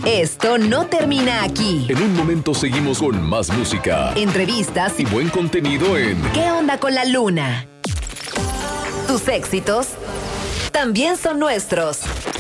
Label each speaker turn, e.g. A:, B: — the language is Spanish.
A: Esto no termina aquí.
B: En un momento seguimos con más música,
A: Entrevistas
B: y buen contenido en
A: ¿Qué onda con la luna? Tus éxitos también son nuestros.